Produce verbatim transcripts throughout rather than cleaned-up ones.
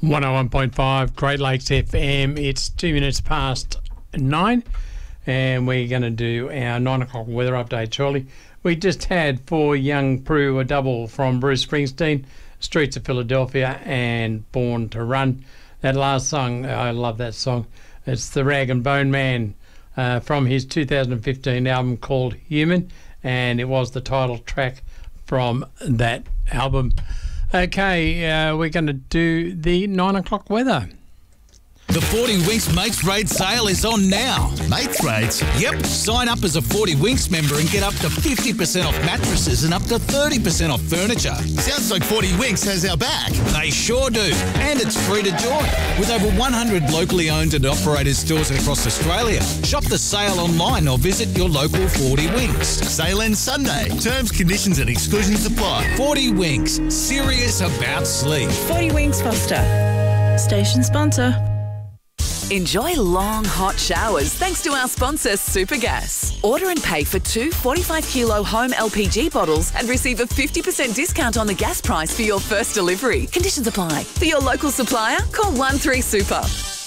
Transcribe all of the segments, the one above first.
one oh one point five Great Lakes F M. It's two minutes past nine, and we're going to do our nine o'clock weather update shortly. We just had for Young Prue a double from Bruce Springsteen, Streets of Philadelphia and Born to Run. That last song, I love that song. It's the Rag and Bone Man uh, from his two thousand fifteen album called Human, and it was the title track from that album. Okay, uh, we're going to do the nine o'clock weather. The forty Winks Mates Rate sale is on now. Mates Rates? Yep. Sign up as a forty Winks member and get up to fifty percent off mattresses and up to thirty percent off furniture. Sounds like forty Winks has our back. They sure do. And it's free to join. With over one hundred locally owned and operated stores across Australia. Shop the sale online or visit your local forty Winks. Sale ends Sunday. Terms, conditions and exclusions apply. forty Winks. Serious about sleep. forty Winks Foster. Station sponsor. Enjoy long, hot showers thanks to our sponsor, Supergas. Order and pay for two forty-five kilo home L P G bottles and receive a fifty percent discount on the gas price for your first delivery. Conditions apply. For your local supplier, call one three super.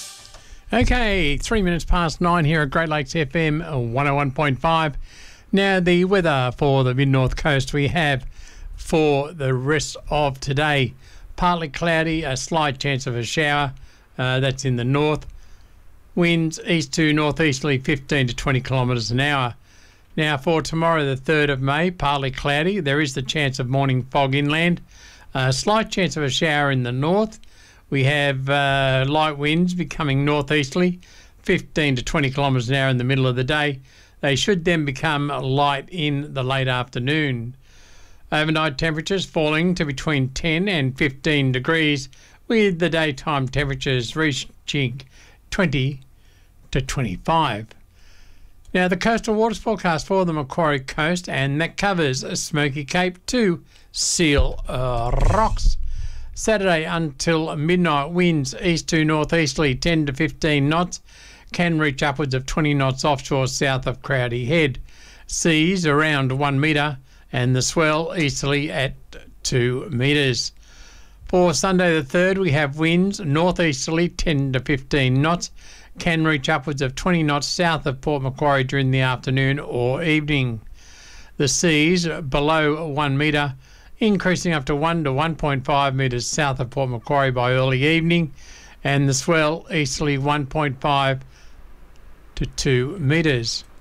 Okay, three minutes past nine here at Great Lakes F M one oh one point five. Now, the weather for the mid-north coast we have for the rest of today. Partly cloudy, a slight chance of a shower. Uh, that's in the north. Winds east to northeasterly fifteen to twenty kilometres an hour. Now for tomorrow the third of May, partly cloudy. There is the chance of morning fog inland. A slight chance of a shower in the north. We have uh, light winds becoming northeasterly, fifteen to twenty kilometres an hour in the middle of the day. They should then become light in the late afternoon. Overnight temperatures falling to between ten and fifteen degrees, with the daytime temperatures reaching twenty to twenty-five. Now, the coastal waters forecast for the Macquarie Coast, and that covers Smoky Cape to Seal uh, Rocks. Saturday until midnight, winds east to northeasterly ten to fifteen knots, can reach upwards of twenty knots offshore south of Crowdy Head. Seas around one metre, and the swell easterly at two metres. For Sunday the third, we have winds northeasterly ten to fifteen knots, can reach upwards of twenty knots south of Port Macquarie during the afternoon or evening. The seas below one metre, increasing up to one to one point five metres south of Port Macquarie by early evening, and the swell easterly one point five to two metres.